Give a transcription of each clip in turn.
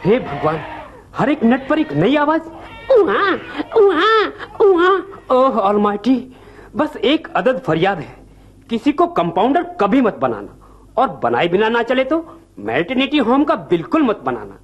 हे भगवान, हर एक नट पर एक नई आवाज। ओह ऑलमाइटी, बस एक अदद फरियाद है, किसी को कंपाउंडर कभी मत बनाना, और बनाए बिना ना चले तो मैटरनिटी होम का बिल्कुल मत बनाना।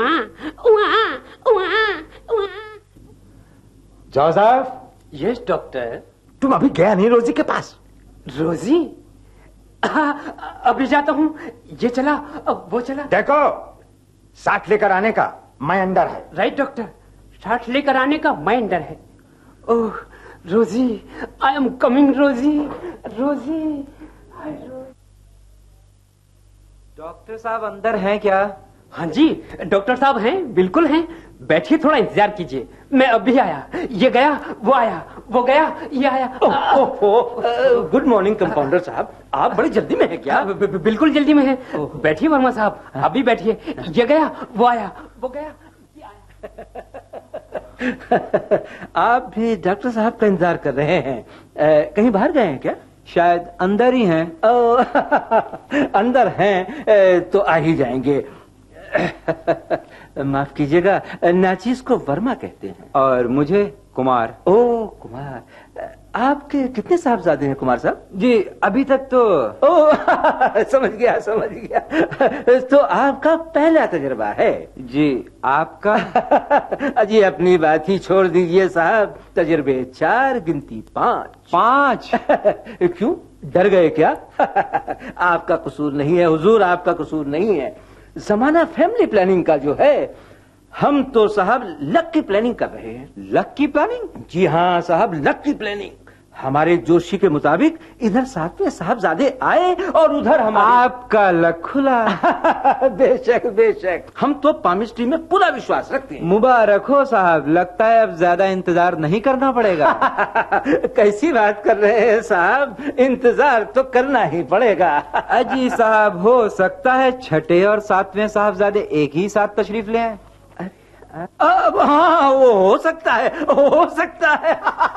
जोसेफ। Yes doctor. तुम अभी गया नहीं रोजी के पास? रोजी? अभी जाता हूँ, ये चला वो चला। देखो, साथ लेकर आने का मैं अंदर है। राइट डॉक्टर, साथ लेकर आने का मैं अंदर है। ओह रोजी, आई एम कमिंग रोजी, रोजी। डॉक्टर साहब अंदर हैं क्या? हाँ जी डॉक्टर साहब हैं, बिल्कुल हैं। बैठिए, थोड़ा इंतजार कीजिए, मैं अभी आया। ये गया वो आया, वो गया ये आया। गुड मॉर्निंग कंपाउंडर साहब, आप बड़ी जल्दी में हैं क्या? बिल्कुल जल्दी में है। बैठिए वर्मा साहब, अभी बैठिए। ये गया वो आया, वो गया ये आया। आप भी डॉक्टर साहब का इंतजार कर रहे हैं? कहीं बाहर गए हैं क्या? शायद अंदर ही हैं। अंदर हैं तो आ ही जाएंगे। माफ कीजिएगा, नाचीज को वर्मा कहते हैं और मुझे कुमार। ओ कुमार, आपके कितने साहबजादे हैं कुमार साहब? जी अभी तक तो समझ गया समझ गया। तो आपका पहला तजुर्बा है? जी आपका? जी अपनी बात ही छोड़ दीजिए साहब, तजुर्बे 4 गिनती 5। क्यों, डर गए क्या? आपका कसूर नहीं है हुजूर, आपका कसूर नहीं है। जमाना फैमिली प्लानिंग का जो है, हम तो साहब लक की प्लानिंग कर रहे हैं। लक की प्लानिंग? जी हाँ साहब, लक की प्लानिंग। हमारे जोशी के मुताबिक इधर 7वें साहबजादे आए और उधर हमारे। आपका लक खुला। बेशक बेशक, हम तो पामिस्ट्री में पूरा विश्वास रखते हैं। मुबारक हो साहब, लगता है अब ज्यादा इंतजार नहीं करना पड़ेगा। कैसी बात कर रहे हैं साहब, इंतजार तो करना ही पड़ेगा। अजी साहब, हो सकता है 6ठे और 7वें साहबजादे एक ही साथ तशरीफ ले आए। हाँ वो हो सकता है, हो सकता है।